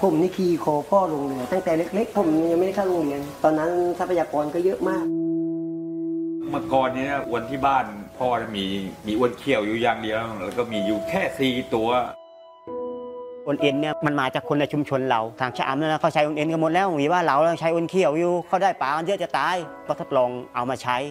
ผมนี่ขี่คอพ่อลงเรือตั้งแต่เล็กๆผมยังไม่ได้เข้าโรงเรียนตอนนั้นทรัพยากรก็เยอะมากเมื่อก่อนนี้อวนที่บ้านพ่อมีอวนเขียวอยู่อย่างเดียวแล้วก็มีอยู่แค่4 ตัวอวนเอ็นเนี่ยมันมาจากคนในชุมชนเราทางชะอำเนี่ยเขาใช้อวนเอ็นกันหมดแล้วมีว่าเราใช้อวนเขียวอยู่เขาได้ปลาเยอะจะตายก็ทดลองเอามาใช้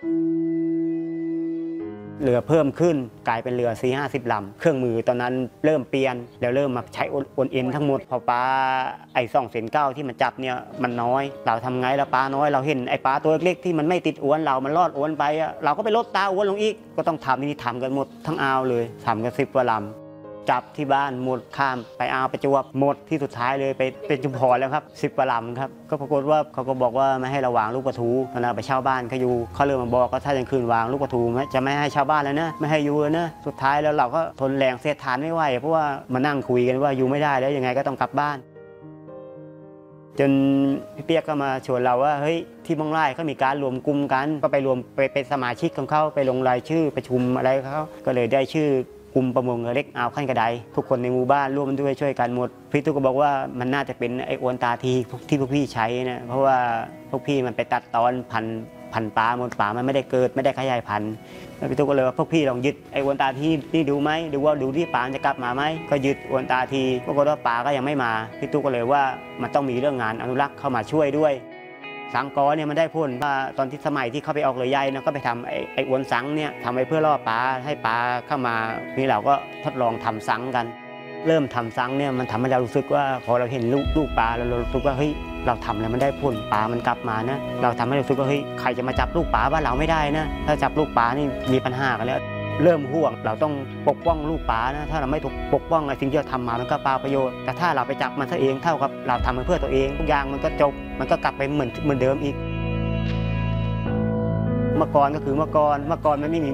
เรือเพิ่มขึ้นกลายเป็นเรือ40-50 ลำเครื่องมือตอนนั้นเริ่มเปลี่ยนแล้วเริ่มมาใช้อวนเอ็นทั้งหมดพอปลาไอ้2 เซน 9ที่มันจับเนี่ยมันน้อยเราทำไงแล้วปลาน้อยเราเห็นไอ้ปลาตัวเล็กๆที่มันไม่ติดอวนเรามันรอดอวนไปเราก็ไปลดตาอวนลงอีกก็ต้องทำนี่ทำกันหมดทั้งอ่าวเลยทำกัน10 กว่าลำจับที่บ้านหมดข้ามไปอ่าวประจวบหมดที่สุดท้ายเลยไปเป็นชุมพรแล้วครับ10 กว่าลำครับก็ปรากฏว่าเขาก็บอกว่าไม่ให้เราวางลูกปลาทูตอนนั้นไปเช่าบ้านเขาอยู่เขาเริ่มมาบอกก็ถ้ายังคืนวางลูกปลาทูจะไม่ให้ชาวบ้านแล้วนะไม่ให้อยู่นะสุดท้ายแล้วเราก็ทนแรงเสียดทานไม่ไหวเพราะว่ามานั่งคุยกันว่าอยู่ไม่ได้แล้วยังไงก็ต้องกลับบ้านจนพี่เปียกก็มาชวนเราว่าเฮ้ยที่บางไร่เขามีการรวมกลุ่มกันก็ไปรวมไปเป็นสมาชิกของเขาไปลงรายชื่อประชุมอะไรเขาก็เลยได้ชื่อกลุ่มประมงเล็กอ่าวขั้นกระไดทุกคนในหมู่บ้านร่วมด้วยช่วยกันหมดพี่ตุ๊กก็บอกว่ามันน่าจะเป็นไอ้อวนตาทีที่พวกพี่ใช้นะเพราะว่าพวกพี่มันไปตัดตอนพันปลาหมดปลามันไม่ได้เกิดไม่ได้ขยายพันธุ์แล้วพี่ตุ๊กก็เลยว่าพวกพี่ลองยึดไอ้อวนตาทีนี่ดูไหมดูที่ปลาจะกลับมาไหมก็ยึดอวนตาทีปรากฏว่าปลาก็ยังไม่มาพี่ตุ๊กก็เลยว่ามันต้องมีเรื่องงานอนุรักษ์เข้ามาช่วยด้วยสังกอเนี่ยมันได้ผลว่าตอนที่สมัยที่เขาไปออกเรือใหญ่นะก็ไปทำไอ้อวนสังเนี่ยทำไว้เพื่อล่อปลาให้ปลาเข้ามานี่เราก็ทดลองทำสังกันเริ่มทำสังเนี่ยมันทำให้เรารู้สึกว่าพอเราเห็นลูกปลาเรารู้สึกว่าเฮ้ยเราทำแล้วมันได้ผลปลามันกลับมานะเราทำให้เรารู้สึกว่าเฮ้ยใครจะมาจับลูกปลาบ้านเราไม่ได้นะถ้าจับลูกปลานี่มีปัญหากันแล้วเริ่มห่วงเราต้องปกป้องลูกปลานะถ้าเราไม่ปกป้องสิ่งที่เราทำมามันก็เปล่าประโยชน์แต่ถ้าเราไปจับมันซะเองเท่ากับเราทำมันเพื่อตัวเองทุกอย่างมันก็จบมันก็กลับไปเหมือนเดิมอีกเมื่อก่อนก็คือเมื่อก่อนมันไม่มี